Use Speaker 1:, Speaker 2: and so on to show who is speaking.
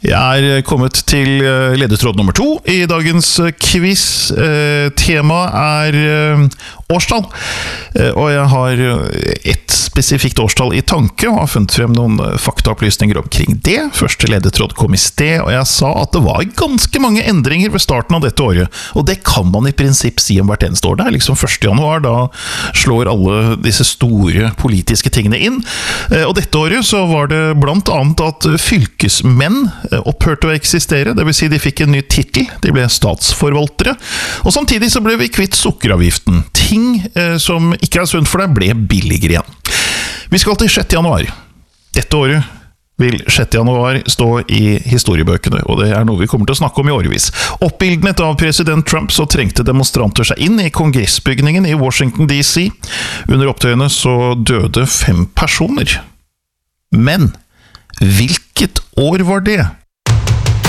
Speaker 1: Jeg kommet til ledetråd nummer 2 i dagens quiz. Temaet årstall, og jeg har et spesifikt årstall i tanke, og har funnet frem noen faktaopplysninger omkring det. Første ledetråd kom i sted, og jeg sa at det var ganske mange endringer ved starten av dette året, og det kan man i prinsipp si om hvert eneste år. Det liksom 1. januar, da slår alle disse store politiske tingene inn, og dette året så var det blant annet at fylkesmenn opphørte å eksistere, det vil si de fikk en ny titel, de ble statsforvaltere, og samtidig så ble vi kvitt sukkeravgiften. Ting som ikke sunt for deg, ble billigere igjen. Vi skal til 6. januar. Dette året vil 6. januar stå i historiebøkene, og det noe vi kommer til å snakke om i årevis. Oppildnet av president Trump så trengte demonstranter seg inn i kongressbygningen i Washington DC. Under opptøyene så døde 5 personer. Men hvilket år var det?